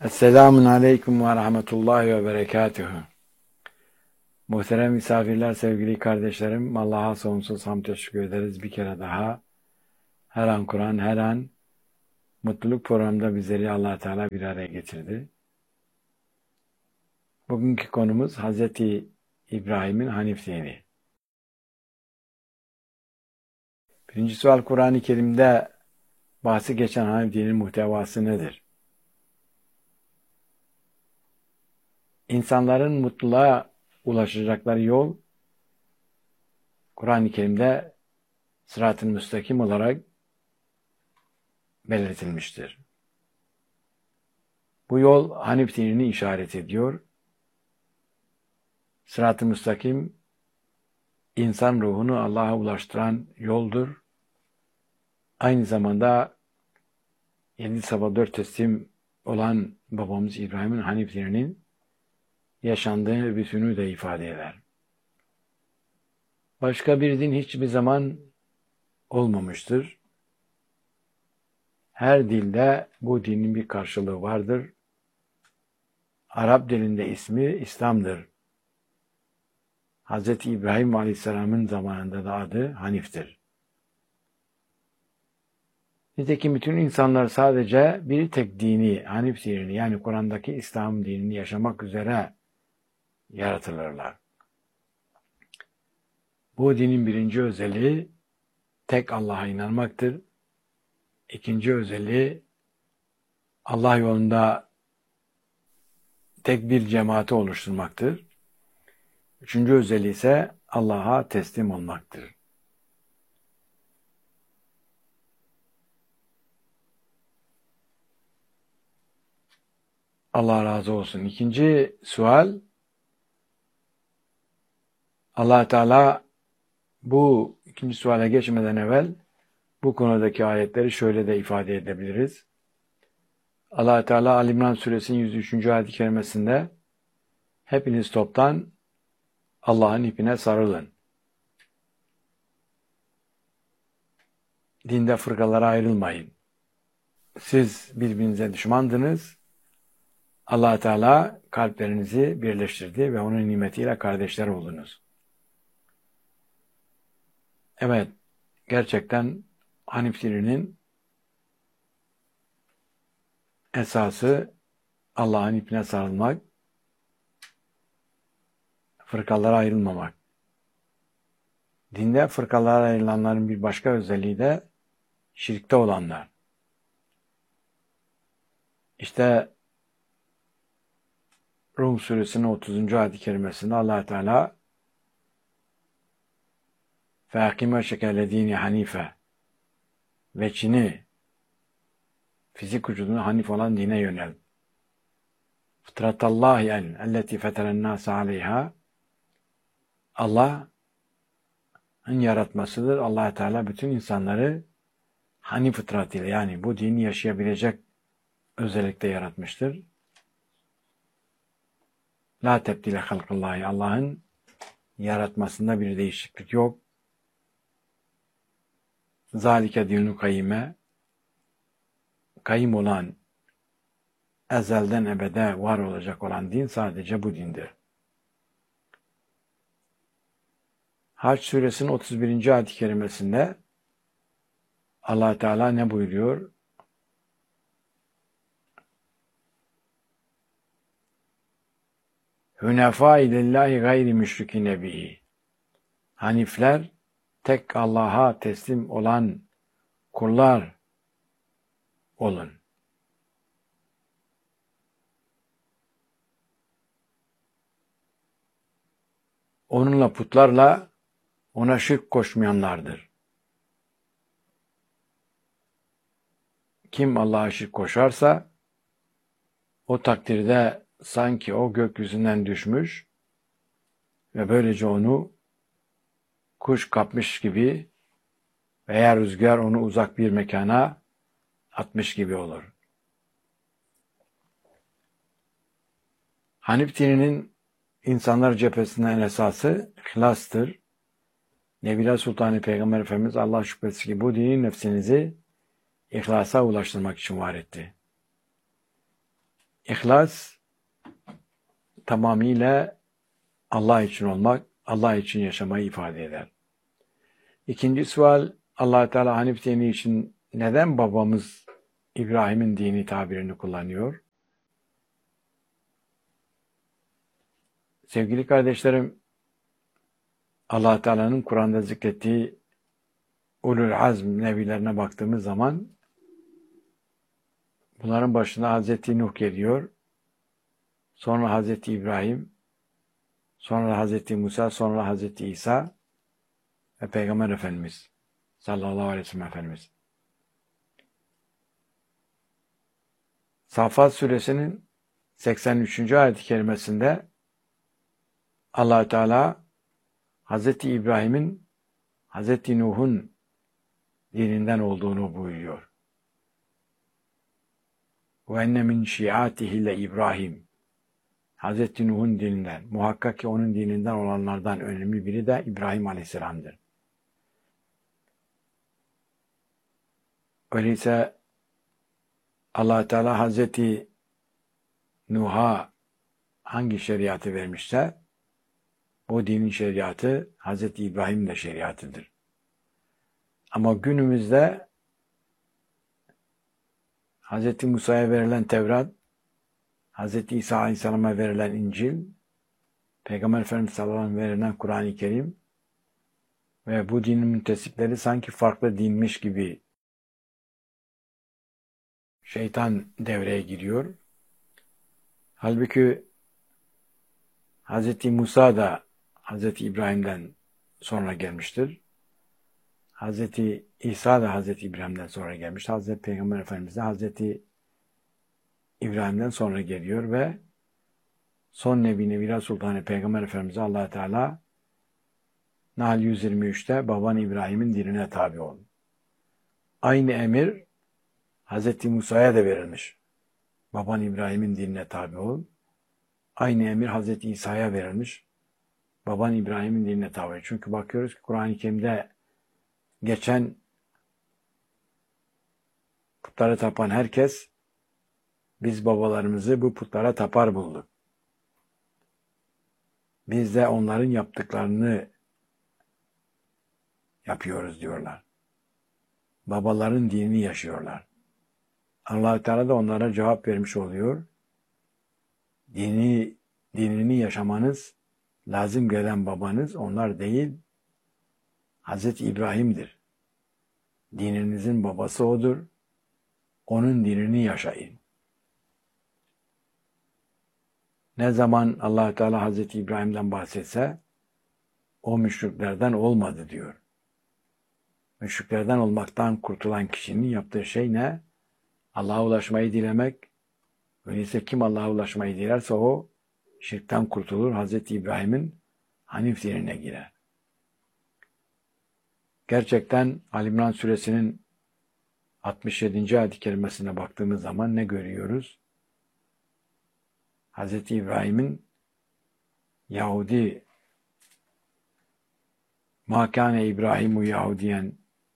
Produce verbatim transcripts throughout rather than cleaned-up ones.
Esselamun Aleyküm ve Rahmetullahi ve Berekatuhu. Muhterem misafirler, sevgili kardeşlerim, Allah'a sonsuz hamd teşekkür ederiz bir kere daha. Her an Kur'an, her an mutluluk programında bizleri Allah Teala bir araya getirdi. Bugünkü konumuz Hazreti İbrahim'in Hanif dini. Birinci sual, Kur'an-ı Kerim'de bahsi geçen Hanif dininin muhtevası nedir? İnsanların mutluluğa ulaşacakları yol, Kur'an-ı Kerim'de sırat-ı müstakim olarak belirtilmiştir. Bu yol Hanif dinini işaret ediyor. Sırat-ı müstakim, insan ruhunu Allah'a ulaştıran yoldur. Aynı zamanda yedi sabah dört teslim olan babamız İbrahim'in Hanif dininin yaşandığı bütünü de ifade eder. Başka bir din hiçbir zaman olmamıştır. Her dilde bu dinin bir karşılığı vardır. Arap dilinde ismi İslam'dır. Hazreti İbrahim Aleyhisselam'ın zamanında da adı Hanif'tir. Nitekim bütün insanlar sadece bir tek dini, Hanif dinini, yani Kur'an'daki İslam dinini yaşamak üzere yaratılırlar. Bu dinin birinci özelliği tek Allah'a inanmaktır. İkinci özelliği Allah yolunda tek bir cemaati oluşturmaktır. Üçüncü özelliği ise Allah'a teslim olmaktır. Allah razı olsun. İkinci sual, Allah Teala bu ikinci suale geçmeden evvel bu konudaki ayetleri şöyle de ifade edebiliriz. Allah Teala Ali İmran suresinin yüz üçüncü ayet-i kerimesinde hepiniz toptan Allah'ın ipine sarılın. Dinde fırkalara ayrılmayın. Siz birbirinize düşmandınız. Allah Teala kalplerinizi birleştirdi ve onun nimetiyle kardeşler oldunuz. Evet, gerçekten Hanif dininin esası Allah'ın ipine sarılmak, fırkalara ayrılmamak. Dinde fırkalara ayrılanların bir başka özelliği de şirkte olanlar. İşte Rum suresinin otuzuncu ayet-i kerimesinde Allah Teala فَاَقِمَ شَكَلَ دِينِ hanife veçini, fizik vücuduna hanif olan dine yönel. Fıtratallahi yani elleti feteren nâse aleyha, Allah'ın yaratmasıdır. Allah Teala bütün insanları hanif fıtratıyla, yani bu dini yaşayabilecek özellikle yaratmıştır. La tebdile halkıllahi, Allah'ın yaratmasında bir değişiklik yok. Zalike dinu kayyime, kayyim olan, ezelden ebede var olacak olan din sadece bu dindir. Hac suresinin otuz birinci ayet-i kerimesinde Allah Teala ne buyuruyor? Hünefâ ilellâhi gayri müşrikîne bihi. Hanifler, tek Allah'a teslim olan kullar olun. Onunla putlarla ona şirk koşmayanlardır. Kim Allah'a şirk koşarsa o takdirde sanki o gökyüzünden düşmüş ve böylece onu kuş kapmış gibi veya rüzgar onu uzak bir mekana atmış gibi olur. Hanif dininin insanlar cephesinden esası ihlastır. Nebila Sultanı Peygamber Efendimiz Allah şüphesiz ki bu dinin nefsinizi ihlasa ulaştırmak için var etti. İhlas tamamıyla Allah için olmak, Allah için yaşamayı ifade eder. İkinci sual, Allah Teala Hanif dini için neden babamız İbrahim'in dini tabirini kullanıyor? Sevgili kardeşlerim, Allah Teala'nın Kur'an'da zikrettiği ulul azm nebilerine baktığımız zaman bunların başına Hazreti Nuh geliyor. Sonra Hazreti İbrahim, sonra Hazreti Musa, sonra Hazreti İsa ve Peygamber Efendimiz sallallahu aleyhi ve sellem Efendimiz. Safat suresinin seksen üçüncü ayet-i kerimesinde Allah Teala Hazreti İbrahim'in Hazreti Nuh'un dininden olduğunu buyuruyor. Ve enne min şiatihi le İbrahim. Hazreti Nuh'un dininden, muhakkak ki onun dininden olanlardan önemli biri de İbrahim Aleyhisselam'dır. Öyleyse Allah Teala Hazreti Nuh'a hangi şeriatı vermişse o dinin şeriatı Hazreti İbrahim'in de şeriatıdır. Ama günümüzde Hazreti Musa'ya verilen Tevrat, Hazreti İsa Aleyhisselam'a verilen İncil, Peygamber Efendimiz sallallahu aleyhi ve sellem verilen Kur'an-ı Kerim ve bu dinin müntesipleri sanki farklı dinmiş gibi şeytan devreye giriyor. Halbuki Hazreti Musa da Hazreti İbrahim'den sonra gelmiştir. Hazreti İsa da Hazreti İbrahim'den sonra gelmiş. Hazreti Peygamber Efendimiz de Hazreti İbrahim'den sonra geliyor ve son Nebi Nebiler Sultanı Peygamber Efendimiz Allah Teala Nahl yüz yirmi üçte baban İbrahim'in dinine tabi ol. Aynı emir Hazreti Musa'ya da verilmiş. Baban İbrahim'in dinine tabi ol. Aynı emir Hazreti İsa'ya verilmiş. Baban İbrahim'in dinine tabi ol. Çünkü bakıyoruz ki Kur'an-ı Kerim'de geçen putlara tapan herkes biz babalarımızı bu putlara tapar bulduk. Biz de onların yaptıklarını yapıyoruz diyorlar. Babaların dinini yaşıyorlar. Allah Teala da onlara cevap vermiş oluyor. Dini, dinini yaşamanız lazım gelen babanız onlar değil, Hazreti İbrahim'dir. Dininizin babası odur. Onun dinini yaşayın. Ne zaman Allah Teala Hazreti İbrahim'den bahsetse o müşriklerden olmadı diyor. Müşriklerden olmaktan kurtulan kişinin yaptığı şey ne? Allah'a ulaşmayı dilemek. Öyleyse kim Allah'a ulaşmayı dilerse o şirkten kurtulur. Hazreti İbrahim'in Hanif dinine girer. Gerçekten Ali İmran suresinin altmış yedinci ayet-i kerimesine baktığımız zaman ne görüyoruz? Hazreti İbrahim'in Yahudi مَا كَانَ İbrahimu Yahudiyen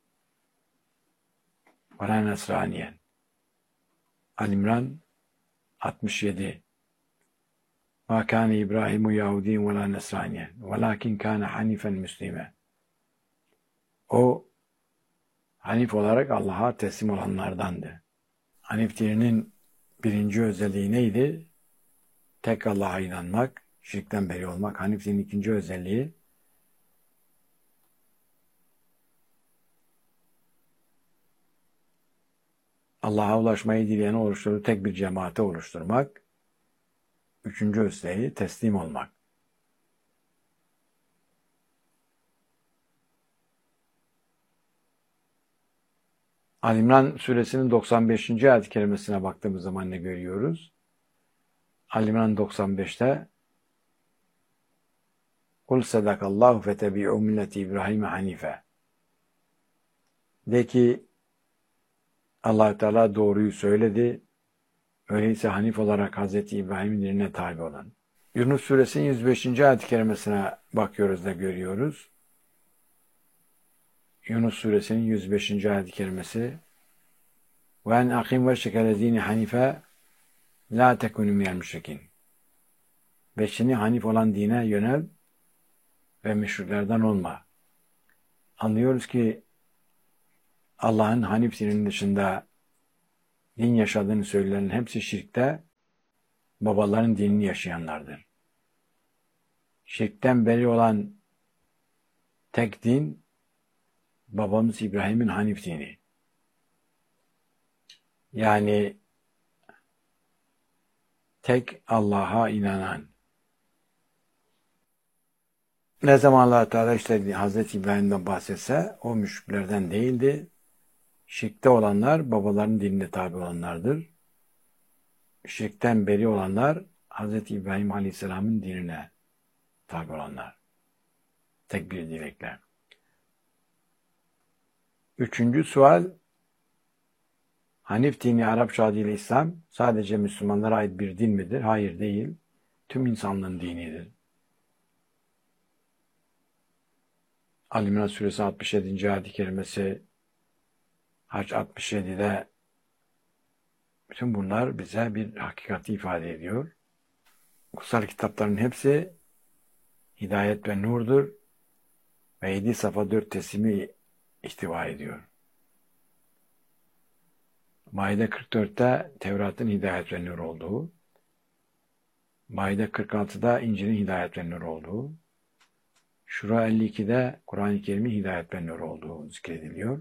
وَلَا نَسْرَانِيًا Ali İmran altmış yedi مَا كَانَ İbrahimu Yahudiyen وَلَا نَسْرَانِيًا وَلَكِنْ كَانَ حَنِيفًا مُسْلِمًا O Hanif olarak Allah'a teslim olanlardandı. Hanif dininin birinci özelliği neydi? Tek Allah'a inanmak, şirkten beri olmak. Hanif dininin ikinci özelliği Allah'a ulaşmayı dileyen oluşturduğu tek bir cemaate oluşturmak. Üçüncü özelliği teslim olmak. Ali İmran suresinin doksan beşinci ayet-i kerimesine baktığımız zaman ne görüyoruz? Ali İmran doksan beşte Kul sadakallahu fetebi'u milleti İbrahim hanife. De ki Allah Teala doğruyu söyledi. Öyleyse Hanif olarak Hazreti İbrahim'in dinine tabi olan. Yunus suresinin yüz beşinci ayet-i kerimesine bakıyoruz da görüyoruz. Yunus suresinin yüz beşinci ayet-i kerimesi ve en akim ve şekelezini hanife La tekunu minel müşrikin. Beşini hanif olan dine yönel ve müşriklerden olma. Anlıyoruz ki Allah'ın hanif dininin dışında din yaşadığını söyleyen hepsi şirkte, babaların dinini yaşayanlardır. Şirkten beri olan tek din, babamız İbrahim'in hanif dini. Yani tek Allah'a inanan. Ne zaman Allah Teala işte Hazreti İbrahim'den bahsetse o müşriklerden değildi. Şirkte olanlar babaların dinine tabi olanlardır. Şirkten beri olanlar Hazreti İbrahim Aleyhisselam'ın dinine tabi olanlar. Tek bir dilekle. Üçüncü sual, Hanif dini Arapça adıyla İslam sadece Müslümanlara ait bir din midir? Hayır, değil. Tüm insanlığın dinidir. Ali-İmran suresi altmış yedinci ayet-i kerimesi, Hac altmış yedide bütün bunlar bize bir hakikati ifade ediyor. Kutsal kitapların hepsi hidayet ve nurdur ve yedi safa dört teslimi ihtiva ediyor. Maide kırk dörtte Tevrat'ın hidayet ve nur olduğu, Maide kırk altıda İncil'in hidayet ve nur olduğu, Şura elli ikide Kur'an-ı Kerim'in hidayet ve nur olduğu zikrediliyor.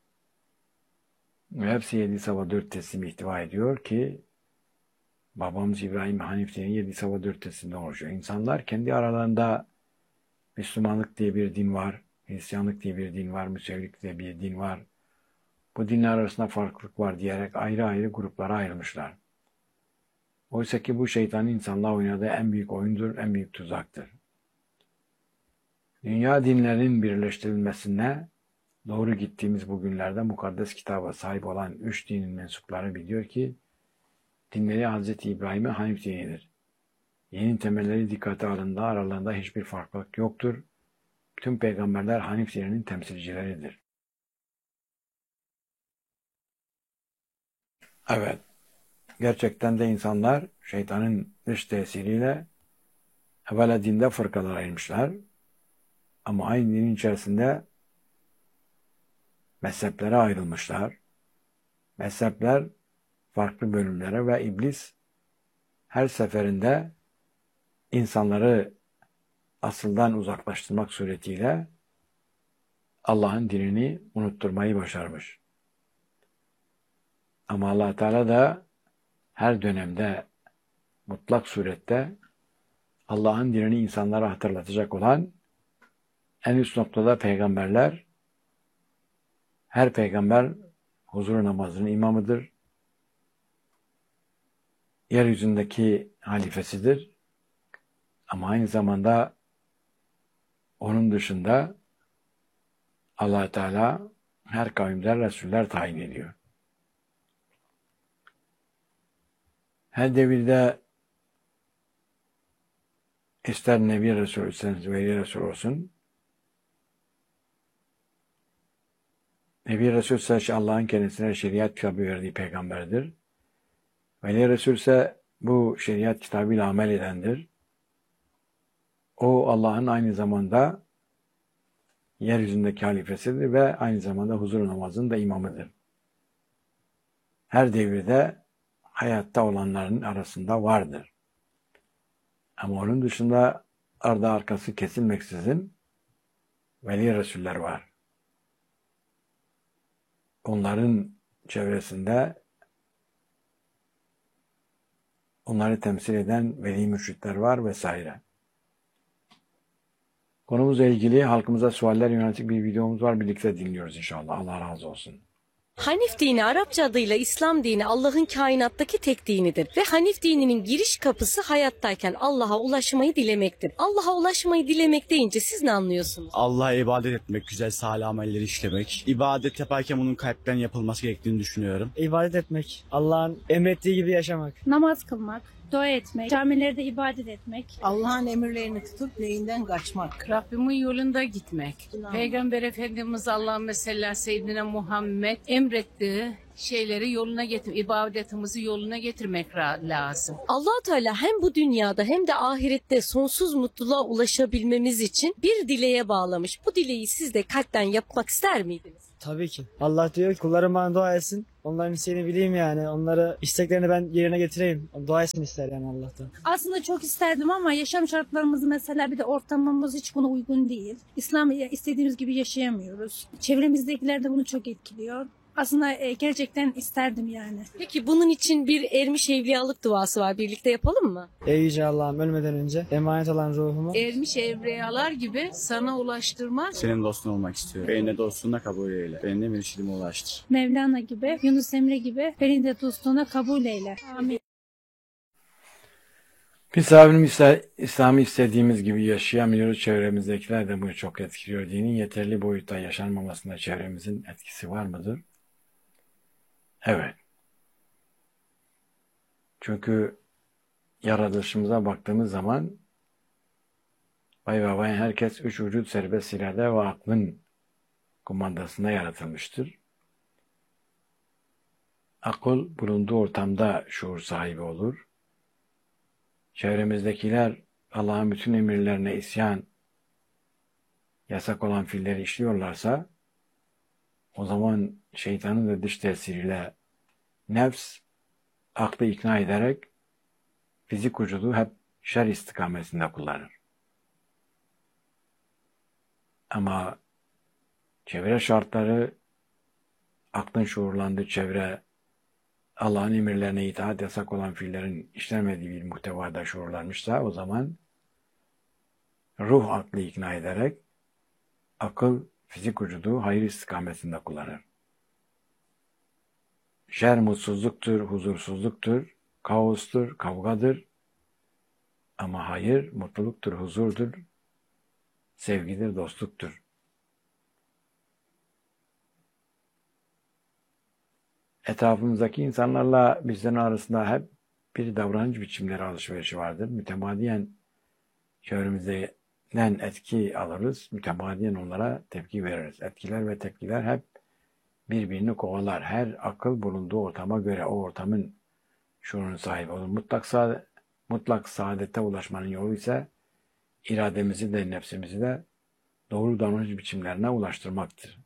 Ve hepsi yedi safa dört teslimi ihtiva ediyor ki babamız İbrahim Hanif dini yedi safa dört teslimden oluşuyor. İnsanlar kendi aralarında Müslümanlık diye bir din var, Hristiyanlık diye bir din var, Müsevilik diye bir din var. Bu dinler arasında farklılık var diyerek ayrı ayrı gruplara ayrılmışlar. Oysa ki bu şeytanın insanlığa oynadığı en büyük oyundur, en büyük tuzaktır. Dünya dinlerin birleştirilmesine doğru gittiğimiz bu günlerde mukaddes kitaba sahip olan üç dinin mensupları biliyor ki dinleri Hazreti İbrahim'e Hanif dinidir. Yeni temelleri dikkate alındığı aralarında hiçbir farklılık yoktur. Tüm peygamberler Hanif dininin temsilcileridir. Evet, gerçekten de insanlar şeytanın dış tesiriyle evvela dinde fırkalara ayrılmışlar. Ama aynı dinin içerisinde mezheplere ayrılmışlar. Mezhepler farklı bölümlere ve iblis her seferinde insanları asıldan uzaklaştırmak suretiyle Allah'ın dinini unutturmayı başarmış. Ama Allah Teala da her dönemde mutlak surette Allah'ın dinini insanlara hatırlatacak olan en üst noktada peygamberler, her peygamber huzur namazının imamıdır. Yeryüzündeki halifesidir. Ama aynı zamanda onun dışında Allah Teala her kavimde Resuller tayin ediyor. Her devirde ister Nebi Resul, ister Veli Resul olsun, Nebi Resul ise Allah'ın kendisine şeriat kitabı verdiği peygamberdir. Veli Resul ise bu şeriat kitabıyla amel edendir. O Allah'ın aynı zamanda yeryüzündeki halifesidir ve aynı zamanda huzur namazının da imamıdır. Her devirde hayatta olanların arasında vardır. Ama onun dışında ardı arkası kesilmeksizin Veli Resuller var. Onların çevresinde onları temsil eden veli mürşitler var vesaire. Konumuzla ilgili halkımıza sualler yönelik bir videomuz var. Birlikte dinliyoruz inşallah. Allah razı olsun. Hanif dini Arapça adıyla İslam dini Allah'ın kainattaki tek dinidir ve Hanif dininin giriş kapısı hayattayken Allah'a ulaşmayı dilemektir. Allah'a ulaşmayı dilemek deyince siz ne anlıyorsunuz? Allah'a ibadet etmek, güzel salih amelleri işlemek. İbadet yaparken bunun kalpten yapılması gerektiğini düşünüyorum. İbadet etmek, Allah'ın emrettiği gibi yaşamak. Namaz kılmak, dua etmek, camilerde ibadet etmek. Allah'ın emirlerini tutup neyinden kaçmak. Rabbimin yolunda gitmek. Peygamber Efendimiz Allahümme salli ala seyyidina Muhammed emretti. şeyleri yoluna getir, ibadetimizi yoluna getirmek ra- lazım. Allah Teala hem bu dünyada hem de ahirette sonsuz mutluluğa ulaşabilmemiz için bir dileğe bağlamış. Bu dileği siz de kalpten yapmak ister miydiniz? Tabii ki. Allah diyor ki kullarım bana dua etsin. Onların isteğini bileyim yani. Onları isteklerini ben yerine getireyim. Dua etsin ister yani Allah'tan. Aslında çok isterdim ama yaşam şartlarımız mesela bir de ortamımız hiç buna uygun değil. İslam'ı istediğimiz gibi yaşayamıyoruz. Çevremizdekiler de bunu çok etkiliyor. Aslında e, gerçekten isterdim yani. Peki bunun için bir ermiş evliyalık duası var. Birlikte yapalım mı? Ey Yüce Allah'ım ölmeden önce emanet olan ruhumu Ermiş evliyalar gibi sana ulaştırmak. Senin dostun olmak istiyorum. Beni de dostluğuna kabul eyle. Beni de mürşidime ulaştır. Mevlana gibi, Yunus Emre gibi beni de dostluğuna kabul eyle. Amin. Biz abim İslam'ı istediğimiz gibi yaşayamıyoruz. Çevremizdekiler de bunu çok etkiliyor. Dinin yeterli boyutta yaşanmamasında çevremizin etkisi var mıdır? Evet. Çünkü yaratılışımıza baktığımız zaman vay vay vay herkes üç vücut serbest irade ve aklın kumandasında yaratılmıştır. Akıl bulunduğu ortamda şuur sahibi olur. Çevremizdekiler Allah'ın bütün emirlerine isyan, yasak olan fiilleri işliyorlarsa o zaman şeytanın da dış tesiriyle nefs aklı ikna ederek fizik vücudu hep şer istikametinde kullanır. Ama çevre şartları, aklın şuurlandığı çevre, Allah'ın emirlerine itaat yasak olan fiillerin işlenmediği bir muhtevada şuurlanmışsa o zaman ruh aklı ikna ederek akıl fizik vücudu hayır istikametinde kullanır. Şer mutsuzluktur, huzursuzluktur, kaostur, kavgadır. Ama hayır mutluluktur, huzurdur, sevgidir, dostluktur. Etrafımızdaki insanlarla bizlerin arasında hep bir davranış biçimleri alışverişi vardır. Mütemadiyen çevremizden etki alırız, mütemadiyen onlara tepki veririz. Etkiler ve tepkiler hep birbirini kovalar. Her akıl bulunduğu ortama göre o ortamın şuurun sahibi olur. Mutlak, sa mutlak saadete ulaşmanın yolu ise irademizi de nefsimizi de doğru davranış biçimlerine ulaştırmaktır.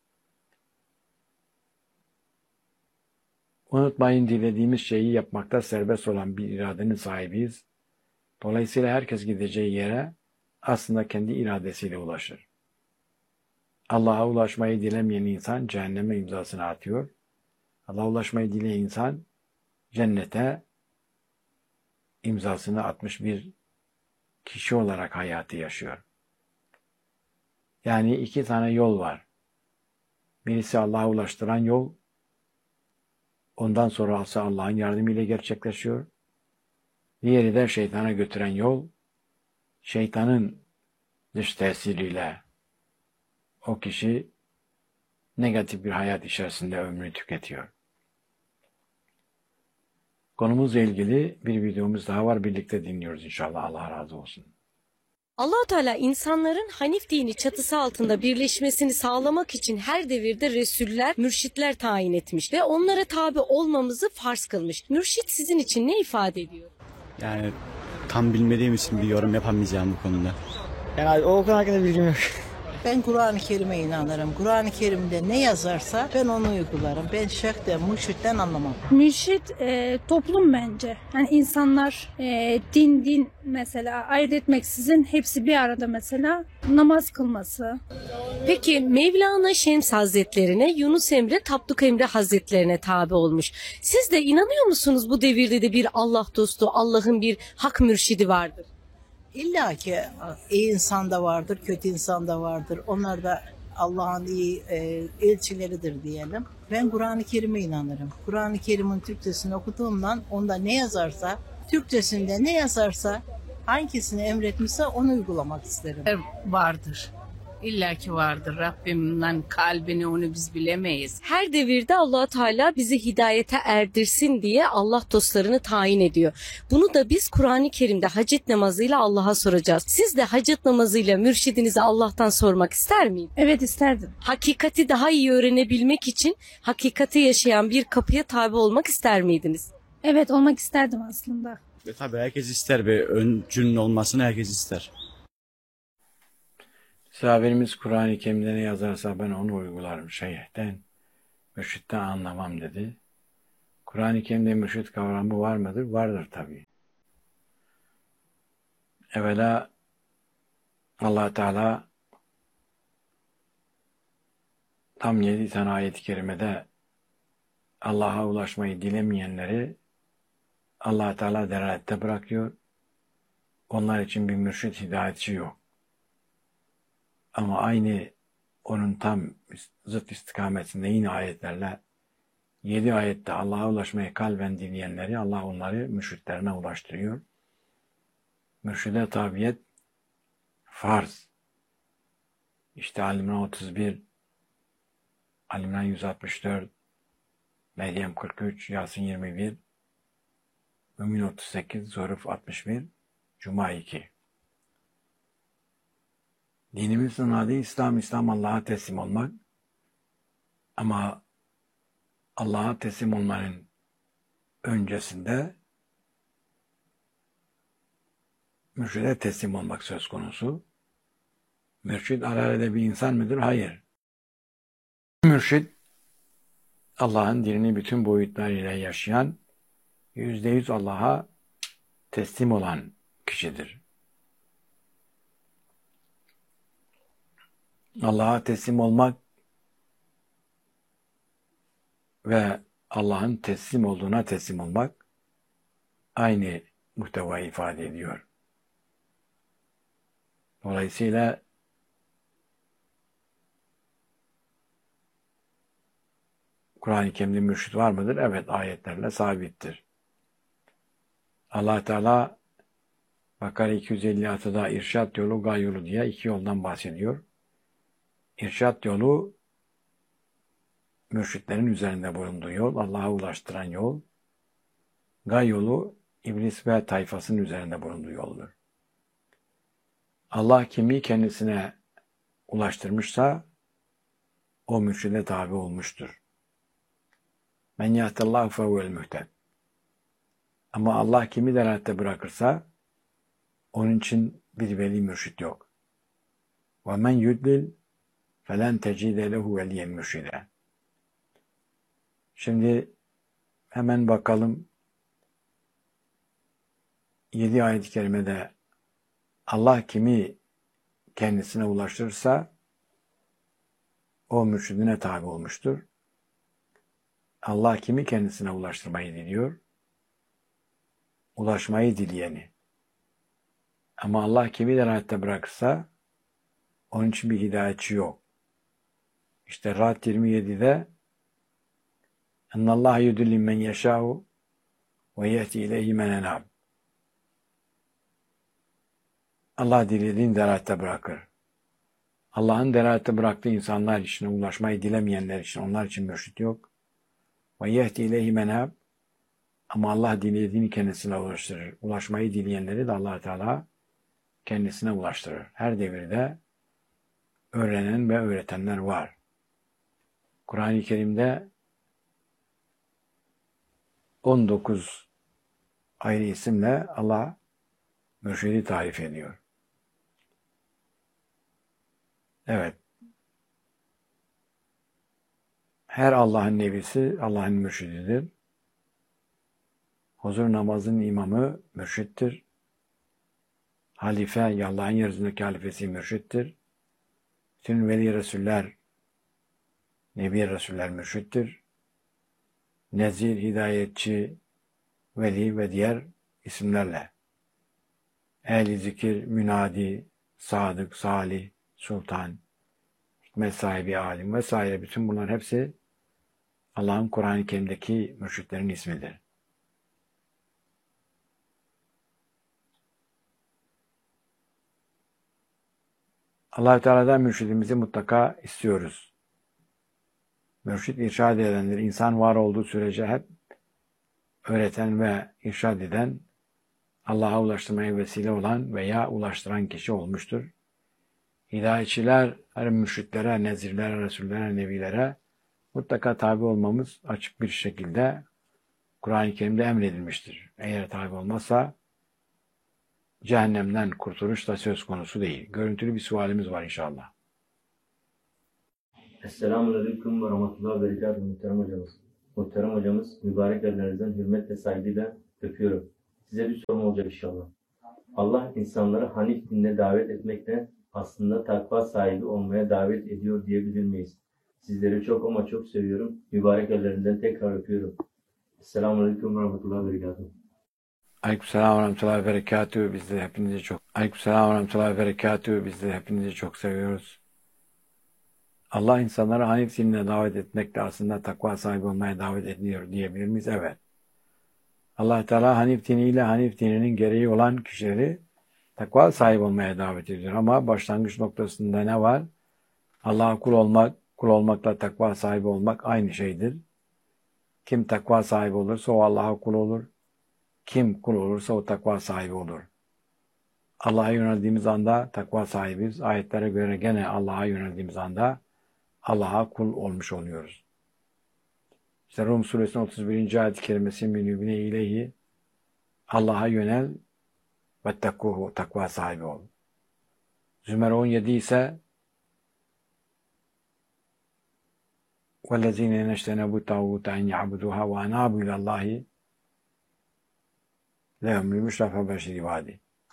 Unutmayın, dilediğimiz şeyi yapmakta serbest olan bir iradenin sahibiyiz. Dolayısıyla herkes gideceği yere aslında kendi iradesiyle ulaşır. Allah'a ulaşmayı dilemeyen insan cehenneme imzasını atıyor. Allah'a ulaşmayı dileyen insan cennete imzasını atmış bir kişi olarak hayatı yaşıyor. Yani iki tane yol var. Birisi Allah'a ulaştıran yol, ondan sonra ise Allah'ın yardımıyla gerçekleşiyor. Diğeri de şeytana götüren yol, şeytanın dış tesiriyle o kişi negatif bir hayat içerisinde ömrünü tüketiyor. Konumuzla ilgili bir videomuz daha var. Birlikte dinliyoruz inşallah. Allah razı olsun. Allah Teala insanların Hanif dini çatısı altında birleşmesini sağlamak için her devirde resuller, mürşitler tayin etmiş ve onlara tabi olmamızı farz kılmış. Mürşit sizin için ne ifade ediyor? Yani tam bilmediğim için bir yorum yapamayacağım bu konuda. yani o konu hakkında bilgim yok. Ben Kur'an-ı Kerim'e inanırım. Kur'an-ı Kerim'de ne yazarsa ben onu uygularım. Ben şeyhten, mürşitten anlamam. Mürşit e, toplum bence. Yani insanlar e, din din mesela ayırt etmeksizin hepsi bir arada mesela namaz kılması. Peki Mevlana Şems Hazretlerine, Yunus Emre, Tapduk Emre Hazretlerine tabi olmuş. Siz de inanıyor musunuz bu devirde de bir Allah dostu, Allah'ın bir hak mürşidi vardır? İlla ki iyi insan da vardır, kötü insan da vardır. Onlar da Allah'ın iyi e, elçileridir diyelim. Ben Kur'an-ı Kerim'e inanırım. Kur'an-ı Kerim'in Türkçesini okuduğumdan onda ne yazarsa, Türkçesinde ne yazarsa hangisini emretmişse onu uygulamak isterim. Vardır. İlla ki vardır. Rabbimden kalbini onu biz bilemeyiz. Her devirde Allah Teala bizi hidayete erdirsin diye Allah dostlarını tayin ediyor. Bunu da biz Kur'an-ı Kerim'de hacet namazıyla Allah'a soracağız. Siz de hacet namazıyla mürşidinize Allah'tan sormak ister miydiniz? Evet, isterdim. Hakikati daha iyi öğrenebilmek için hakikati yaşayan bir kapıya tabi olmak ister miydiniz? Evet, olmak isterdim aslında. Ve tabii herkes ister ve öncünün olmasını herkes ister. Sahabelerimiz Kur'an-ı Kerim'de ne yazarsa ben onu uygularım. Şeyhten, mürşitten anlamam dedi. Kur'an-ı Kerim'de mürşit kavramı var mıdır? Vardır tabii. Evvela Allah Teala tam yedi tane ayet-i kerimede Allah'a ulaşmayı dilemeyenleri Allah Teala delalette bırakıyor. Onlar için bir mürşit hidayetçi yok. Ama aynı onun tam zıt istikametinde yine ayetlerle yedi ayette Allah'a ulaşmayı kalben dileyenleri Allah onları mürşitlerine ulaştırıyor. Mürşide tabiyet farz. İşte Ali-İmran otuz bir, Ali-İmran yüz altmış dört, Meryem kırk üç, Yasin yirmi bir, Mümin otuz sekiz, Zoruf altmış bir, Cuma iki. Dinimizin adı İslam, İslam Allah'a teslim olmak. Ama Allah'a teslim olmanın öncesinde mürşide teslim olmak söz konusu. Mürşid alelade bir insan mıdır? Hayır. Mürşid Allah'ın dinini bütün boyutlarıyla yaşayan, yüzde yüz Allah'a teslim olan kişidir. Allah'a teslim olmak ve Allah'ın teslim olduğuna teslim olmak aynı muhtevayı ifade ediyor. Dolayısıyla Kur'an-ı Kerim'de mürşid var mıdır? Evet, ayetlerle sabittir. Allah Teala Bakara iki yüz elli altıda irşat yolu, gay yolu diye iki yoldan bahsediyor. İrşat yolu mürşitlerin üzerinde bulunduğu yol, Allah'a ulaştıran yol. Gay yolu iblis ve tayfasının üzerinde bulunduğu yoldur. Allah kimi kendisine ulaştırmışsa o mürşide tabi olmuştur. Men yahdillahu fehuvel muhted. Ama Allah kimi delalette bırakırsa onun için bir veli mürşit yok. Ve men yudlil felen tecide lehu veliyen mürşide. Şimdi hemen bakalım yedi ayet-i kerimede Allah kimi kendisine ulaştırırsa o mürşidine tabi olmuştur. Allah kimi kendisine ulaştırmayı diliyor? Ulaşmayı dileyeni. Ama Allah kimi delalette bırakırsa onun için bir hidayetçi yok. İşte Ra'd yirmi yedide Ennallâhe yudillim men yeşâhu ve yehdi ileyhi men enâb. Allah dilediğini delalette bırakır. Allah'ın delalette bıraktığı insanlar için, ulaşmayı dilemeyenler için, onlar için mürşit yok. Ve yehdi ileyhi men enâb. Ama Allah dilediğini kendisine ulaştırır. Ulaşmayı dileyenleri de Allah Teala kendisine ulaştırır. Her devirde öğrenen ve öğretenler var. Kur'an-ı Kerim'de on dokuz ayrı isimle Allah mürşidi tarif ediyor. Evet. Her Allah'ın nebisi Allah'ın mürşididir. Huzur namazının imamı mürşittir. Halife, Allah'ın yeryüzündeki halifesi mürşittir. Bütün veli Resuller, Nebi Resuller mürşittir. Nezir, hidayetçi, veli ve diğer isimlerle. Ehli zikir, münadi, sadık, salih, sultan, hikmet sahibi, alim vesaire, bütün bunlar hepsi Allah'ın Kur'an-ı Kerim'deki mürşitlerin ismidir. Allah-u Teala'dan mürşidimizi mutlaka istiyoruz. Mürşid irşad edendir. İnsan var olduğu sürece hep öğreten ve irşad eden, Allah'a ulaştırmaya vesile olan veya ulaştıran kişi olmuştur. Hidayetçiler, her mürşitlere, nezirlere, resullere, nebilere mutlaka tabi olmamız açık bir şekilde Kur'an-ı Kerim'de emredilmiştir. Eğer tabi olmazsa cehennemden kurtuluş da söz konusu değil. Görüntülü bir sualimiz var inşallah. Esselamun ve Rahmetullah ve Berekatuhu muhterem hocamız. Muhterem hocamız, mübarek ellerinizden hürmet ve saygıyla öpüyorum. Size bir sorum olacak inşallah. Allah insanları Hanif dinine davet etmekle aslında takva sahibi olmaya davet ediyor diyebilir miyiz? Sizleri çok ama çok seviyorum. Mübarek ellerinden tekrar öpüyorum. Esselamun Aleyküm ve Rahmetullah ve Berekatuhu. Aleykümselam ve Rahmetullah ve Berekatuhu. Biz de hepinizi çok Aleykümselam ve Rahmetullah ve Berekatuhu. Biz de hepinizi çok seviyoruz. Allah insanları Hanif dinine davet etmekle aslında takva sahibi olmaya davet ediyor diyebilir miyiz? Evet. Allah Teala Hanif diniyle Hanif dininin gereği olan kişileri takva sahibi olmaya davet ediyor. Ama başlangıç noktasında ne var? Allah'a kul olmak, kul olmakla takva sahibi olmak aynı şeydir. Kim takva sahibi olursa o Allah'a kul olur. Kim kul olursa o takva sahibi olur. Allah'a yöneldiğimiz anda takva sahibiz. Ayetlere göre gene Allah'a yöneldiğimiz anda Allah'a kul olmuş oluyoruz. İşte Rum suresinin otuz birinci ayet-i kerimesi minübine ileyhi Allah'a yönel ve takkuhu takva sahibi ol. Zümer on yedi ise وَالَّذ۪ينَ نَشْتَنَبُوا تَعُوتَ اَنْ يَعْبُدُوهَا وَاَنَابُوا اِلَى اللّٰهِ لَهُمْ لِمُشْرَفَ بَشِرِ وَادِ.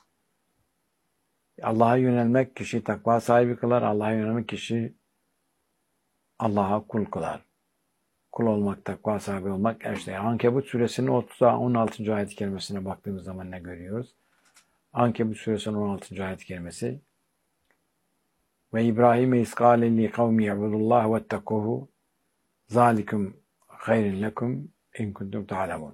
Allah'a yönelmek kişi takva sahibi kılar. Allah'a yönelmek kişi Allah'a kul kılar. Kul olmak, takva sahibi olmak her şey. Ankebut suresinin otuz on altıncı ayet-i kerimesine baktığımız zaman ne görüyoruz? Ankebut suresinin on altıncı ayet-i kerimesi ve İbrahim'e iskâle li kavmi ya'budullah ve tekuhu zâlikum hayrin lekum in kuntum ta'lemun.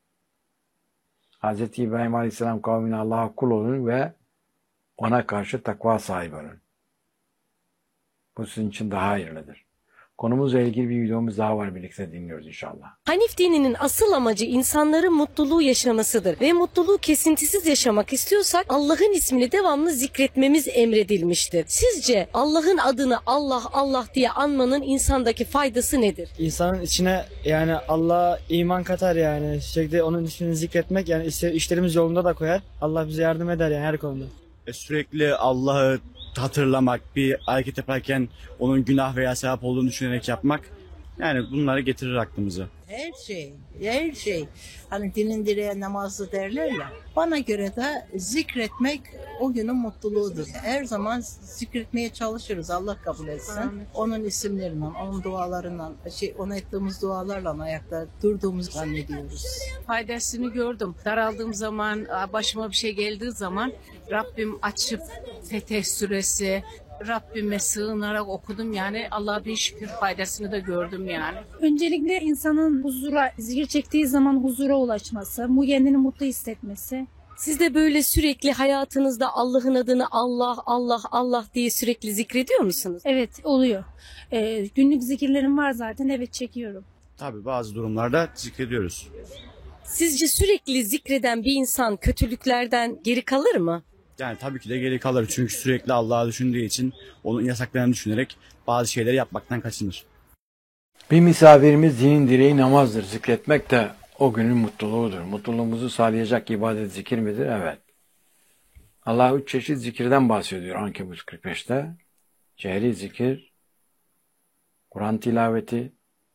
Hz. İbrahim Aleyhisselam kavmine Allah'a kul olun ve ona karşı takva sahibi olun. Bu sizin için daha hayırlıdır. Konumuzla ilgili bir videomuz daha var, birlikte dinliyoruz inşallah. Hanif dininin asıl amacı insanların mutluluğu yaşamasıdır ve mutluluğu kesintisiz yaşamak istiyorsak Allah'ın ismini devamlı zikretmemiz emredilmiştir. Sizce Allah'ın adını Allah Allah diye anmanın insandaki faydası nedir? İnsanın içine yani Allah'a iman katar yani. Sürekli onun ismini zikretmek yani işlerimiz yolunda da koyar. Allah bize yardım eder yani her konuda. E, sürekli Allah'ı hatırlamak, bir hareket yaparken onun günah veya sevap olduğunu düşünerek yapmak, yani bunları getirir aklımıza. Her şey, her şey. Hani dinin direğe namazı derler ya. Bana göre de zikretmek o günün mutluluğudur. Her zaman zikretmeye çalışırız. Allah kabul etsin. Amin. Onun isimlerinden, onun dualarından, şey, ona ettiğimiz dualarla ayakta durduğumuzu zannediyoruz. Faydasını gördüm. Daraldığım zaman, başıma bir şey geldiği zaman Rabbim açıp Fetih Suresi, Rabbime sığınarak okudum, yani Allah'a bir şükür faydasını da gördüm yani. Öncelikle insanın huzura, zikir çektiği zaman huzura ulaşması, mu kendini mutlu hissetmesi. Siz de böyle sürekli hayatınızda Allah'ın adını Allah Allah Allah diye sürekli zikrediyor musunuz? Evet, oluyor. Ee, günlük zikirlerim var zaten, evet çekiyorum. Tabii bazı durumlarda zikrediyoruz. Sizce sürekli zikreden bir insan kötülüklerden geri kalır mı? Yani tabii ki de geri kalır. Çünkü sürekli Allah'ı düşündüğü için onun yasaklarını düşünerek bazı şeyleri yapmaktan kaçınır. Bir misafirimiz dinin direği namazdır. Zikretmek de o günün mutluluğudur. Mutluluğumuzu sağlayacak ibadet zikir midir? Evet. Allah üç çeşit zikirden bahsediyor Ankebut kırk beşte. Cehri zikir, Kur'an tilaveti,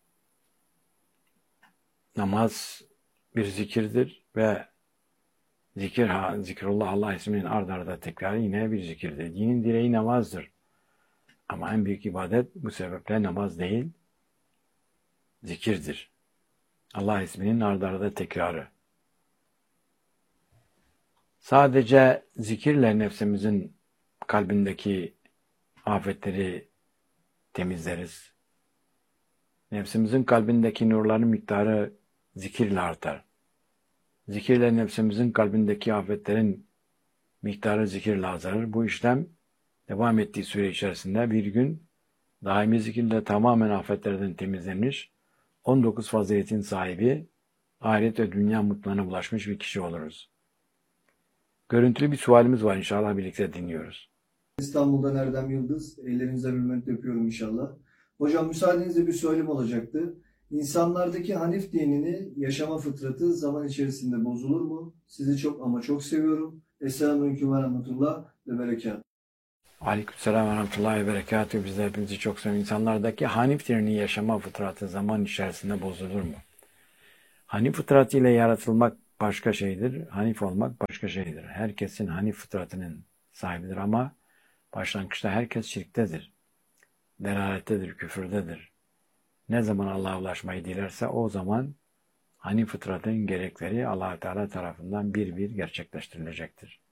namaz bir zikirdir ve Zikir, zikrullah, Allah isminin ard arda tekrarı yine bir zikirdir. Dinin direği namazdır. Ama en büyük ibadet bu sebeple namaz değil, zikirdir. Allah isminin ard arda tekrarı. Sadece zikirle nefsimizin kalbindeki afetleri temizleriz. Nefsimizin kalbindeki nurların miktarı zikirle artar. Zikirle nefsimizin kalbindeki afetlerin miktarı zikirle azalır. Bu işlem devam ettiği süre içerisinde bir gün daimi zikirle tamamen afetlerden temizlenmiş, on dokuz faziletin sahibi, ahiret ve dünya mutluluğuna ulaşmış bir kişi oluruz. Görüntülü bir sualimiz var, inşallah birlikte dinliyoruz. İstanbul'dan Erdem Yıldız. Ellerinize hürmetle öpüyorum inşallah. Hocam müsaadenizle bir sorum olacaktı. İnsanlardaki Hanif dinini yaşama fıtratı zaman içerisinde bozulur mu? Sizi çok ama çok seviyorum. Esselamualeyküm ve rahmetullah ve berekat. Aleykümselam ve rahmetullahi ve berekatühü. Biz de hepinizi çok seviyoruz. İnsanlardaki Hanif dinini yaşama fıtratı zaman içerisinde bozulur mu? Hanif fıtratı ile yaratılmak başka şeydir. Hanif olmak başka şeydir. Herkesin Hanif fıtratının sahibidir ama başlangıçta herkes şirktedir. Delalettedir, küfürdedir. Ne zaman Allah'a ulaşmayı dilerse o zaman Hanif fıtratın gerekleri Allah Teala tarafından bir bir gerçekleştirilecektir.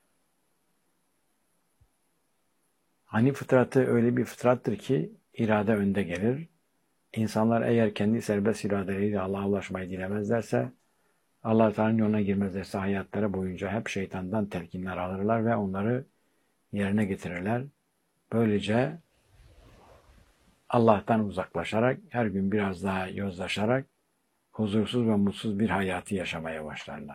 Hanif fıtratı öyle bir fıtrattır ki irade önde gelir. İnsanlar eğer kendi serbest iradeleriyle Allah'a ulaşmayı dilemezlerse, Allah Teala'nın yoluna girmezlerse hayatları boyunca hep şeytandan telkinler alırlar ve onları yerine getirirler. Böylece Allah'tan uzaklaşarak, her gün biraz daha yozlaşarak, huzursuz ve mutsuz bir hayatı yaşamaya başlarlar.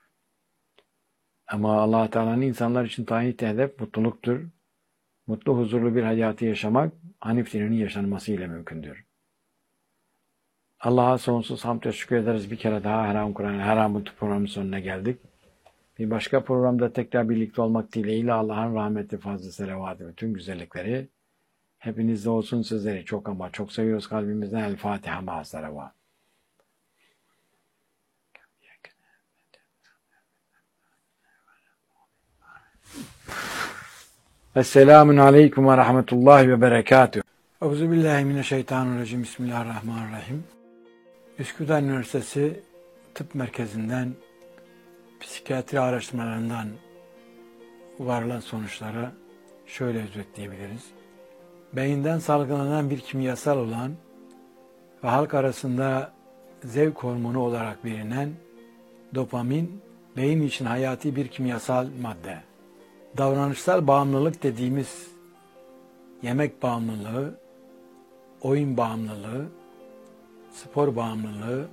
Ama Allah Teala'nın insanlar için tayin ettiği hedef mutluluktur. Mutlu, huzurlu bir hayatı yaşamak, Hanif dininin yaşanmasıyla mümkündür. Allah'a sonsuz hamd ve şükür ederiz. Bir kere daha Haram Kur'an, Haram programının sonuna geldik. Bir başka programda tekrar birlikte olmak dileğiyle Allah'ın rahmeti, fazla selavatı, bütün güzellikleri hepinizde olsun. Sizleri çok ama çok seviyoruz kalbimizden. El Fatiha ma selavat. Esselamun aleyküm ve rahmetullahi ve berekatühü. Euzubillahimineşşeytanirracim. Bismillahirrahmanirrahim. Üsküdar Üniversitesi Tıp Merkezi'nden psikiyatri araştırmalarından varılan sonuçlara şöyle özetleyebiliriz. Beyinden salgılanan bir kimyasal olan ve halk arasında zevk hormonu olarak bilinen dopamin, beyin için hayati bir kimyasal madde. Davranışsal bağımlılık dediğimiz yemek bağımlılığı, oyun bağımlılığı, spor bağımlılığı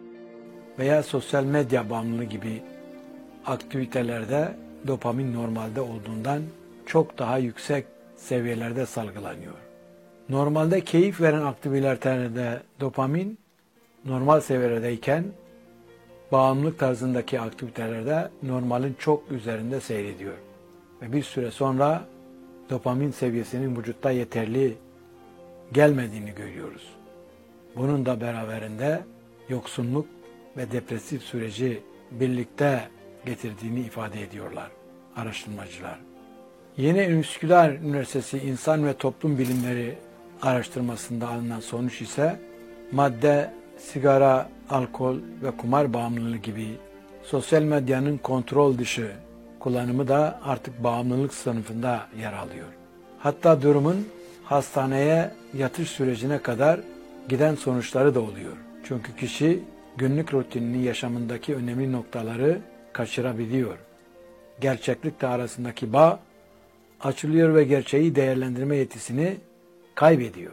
veya sosyal medya bağımlılığı gibi aktivitelerde dopamin normalde olduğundan çok daha yüksek seviyelerde salgılanıyor. Normalde keyif veren aktivitelerde dopamin normal seviyelerdeyken bağımlılık tarzındaki aktivitelerde normalin çok üzerinde seyrediyor. Ve bir süre sonra dopamin seviyesinin vücutta yeterli gelmediğini görüyoruz. Bunun da beraberinde yoksunluk ve depresif süreci birlikte getirdiğini ifade ediyorlar araştırmacılar. Yeni Üsküdar Üniversitesi İnsan ve Toplum Bilimleri araştırmasında alınan sonuç ise madde, sigara, alkol ve kumar bağımlılığı gibi sosyal medyanın kontrol dışı kullanımı da artık bağımlılık sınıfında yer alıyor. Hatta durumun hastaneye yatış sürecine kadar giden sonuçları da oluyor. Çünkü kişi günlük rutininin yaşamındaki önemli noktaları kaçırabiliyor. Gerçeklikle arasındaki bağ açılıyor ve gerçeği değerlendirme yetisini kaybediyor.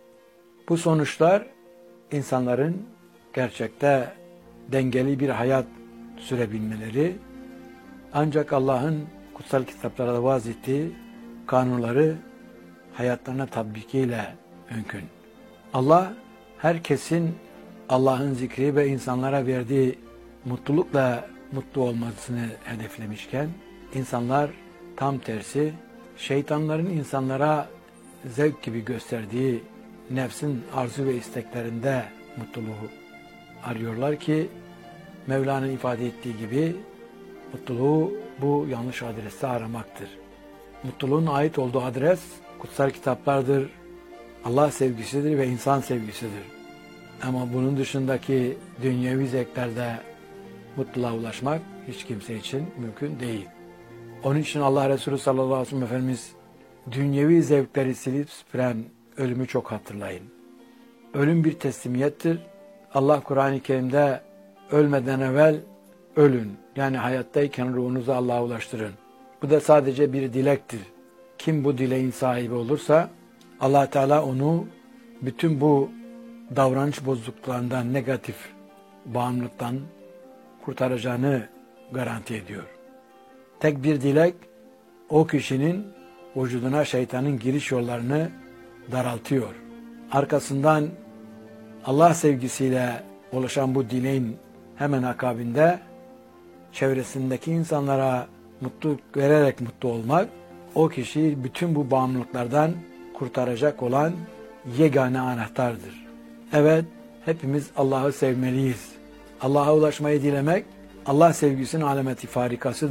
Bu sonuçlar insanların gerçekte dengeli bir hayat sürebilmeleri, ancak Allah'ın kutsal kitaplarda vaz ettiği kanunları hayatlarına tatbikiyle mümkün. Allah herkesin Allah'ın zikri ve insanlara verdiği mutlulukla mutlu olmasını hedeflemişken, insanlar tam tersi şeytanların insanlara zevk gibi gösterdiği nefsin arzu ve isteklerinde mutluluğu arıyorlar ki Mevla'nın ifade ettiği gibi mutluluğu bu yanlış adreste aramaktır. Mutluluğun ait olduğu adres kutsal kitaplardır, Allah sevgisidir ve insan sevgisidir. Ama bunun dışındaki dünyevi zevklerde mutluluğa ulaşmak hiç kimse için mümkün değil. Onun için Allah Resulü sallallahu aleyhi ve sellem Efendimiz dünyevi zevkleri silip süpüren ölümü çok hatırlayın. Ölüm bir teslimiyettir. Allah Kur'an-ı Kerim'de ölmeden evvel ölün. Yani hayattayken ruhunuzu Allah'a ulaştırın. Bu da sadece bir dilektir. kim bu dileğin sahibi olursa Allah Teala onu bütün bu davranış bozukluklarından, negatif bağımlılıktan kurtaracağını garanti ediyor. Tek bir dilek o kişinin vücuduna şeytanın giriş yollarını daraltıyor. Arkasından Allah sevgisiyle oluşan bu dileğin hemen akabinde çevresindeki insanlara mutluluk vererek mutlu olmak, o kişiyi bütün bu bağımlılıklardan kurtaracak olan yegane anahtardır. Evet, hepimiz Allah'ı sevmeliyiz. Allah'a ulaşmayı dilemek, Allah sevgisinin alameti farikasıdır.